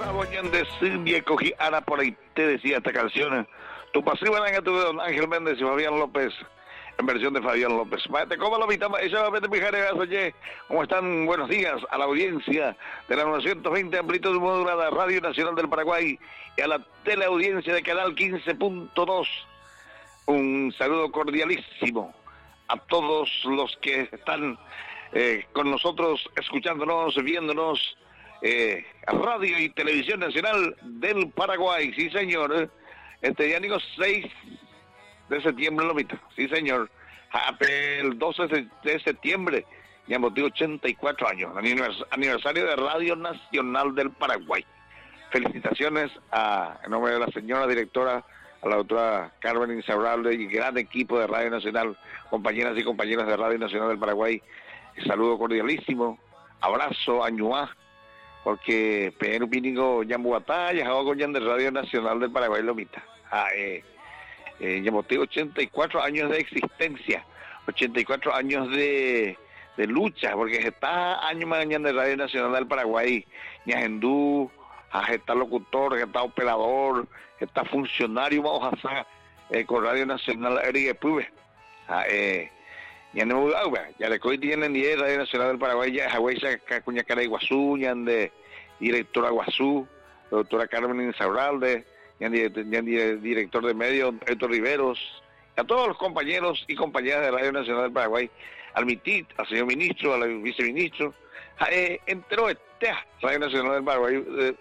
Boñán de Silvia cogí Ana por ahí te decía esta canción. Tu pasiva en que tuve don Ángel Méndez y Fabián López en versión de Fabián López. ¿Cómo lo invitamos? ¿Cómo están? Buenos días a la audiencia de la 920 amplitud modulada Radio Nacional del Paraguay y a la teleaudiencia de Canal 15.2. Un saludo cordialísimo a todos los que están con nosotros, escuchándonos, viéndonos, Radio y Televisión Nacional del Paraguay. Sí, señor. Ya digo 6 de septiembre, Lomita. Sí, señor. El 12 de septiembre, ya motivo 84 años. Aniversario de Radio Nacional del Paraguay. Felicitaciones en nombre de la señora directora, a la doctora Carmen Insaurralde y gran equipo de Radio Nacional, compañeras y compañeros de Radio Nacional del Paraguay. Saludo cordialísimo, abrazo, añuá, porque Pedro Pínigo Yambuatá, ya hago con de Radio Nacional del Paraguay, Lomita. Ya motivo 84 años de existencia, 84 años de lucha, porque está año mañana de Radio Nacional del Paraguay, Ñajendú, está locutor, está operador, está funcionario, vamos a hacer con Radio Nacional Erigue Pube. Ya no ya de hoy tienen 10 Radio Nacional del Paraguay, ya Hawái Cacuña Cara Iguazú, ya de directora Guazú, doctora Carmen Insaurralde, ya director de medios Héctor Riveros, a todos los compañeros y compañeras de Radio Nacional del Paraguay, al MITIT, al señor ministro, al viceministro, entero Radio Nacional del Paraguay,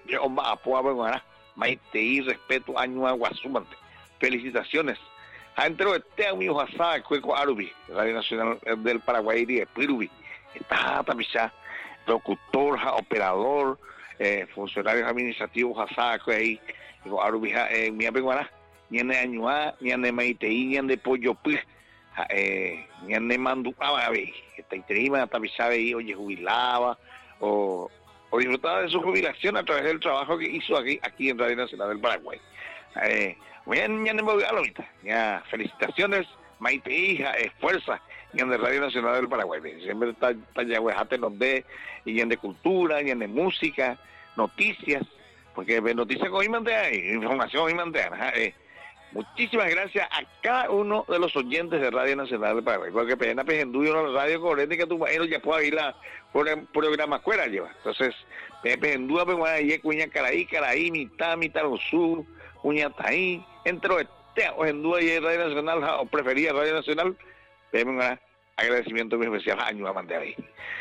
maite y respeto año a Guazumante. Felicitaciones. Entero mi hojasá, Cueco Arubi, Radio Nacional del Paraguay de Pirubi. Está también locutor, operador, funcionarios administrativos, hojasá, ahí, Arubi, mi apenguana, ñane añuá, ñane maiteí, ñane pollo pir, ñane mandu, esta interima, también sabe, oye, jubilaba, o disfrutaba de su jubilación a través del trabajo que hizo aquí en Radio Nacional del Paraguay. Ya, felicitaciones, maite hija, fuerza, y en de Radio Nacional del Paraguay. Siempre está ya nos de, y en de cultura, y en de música, noticias, porque noticias con información con muchísimas gracias a cada uno de los oyentes de Radio Nacional del Paraguay, porque pena pejenduyo no la radio corriente que tu maestro ya pueda ir la programa escuela lleva. Entonces, pejenduyo pues cuña caraí, mitad sur, cuña taí, entre pejenduyo y Radio Nacional, o prefería Radio Nacional, un agradecimiento muy especial a Año a mandar ahí.